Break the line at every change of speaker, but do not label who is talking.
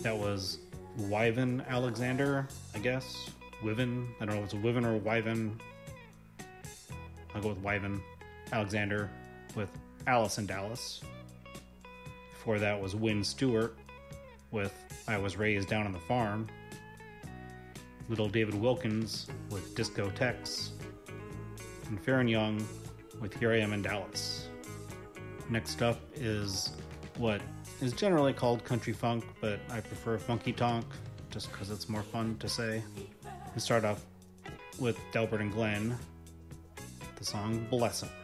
That was Wyvern Alexander, I guess. Wyvern. I don't know if it's a Wyvern or Wyvern. I'll go with Wyvern Alexander with Alice in Dallas. Before that was Wynn Stewart with I Was Raised Down on the Farm. Little David Wilkins with Discotheques. And Farron Young with Here I Am in Dallas. Next up is what is generally called country funk, but I prefer funky tonk just because it's more fun to say. We start off with Delbert and Glenn, the song Bless 'Em.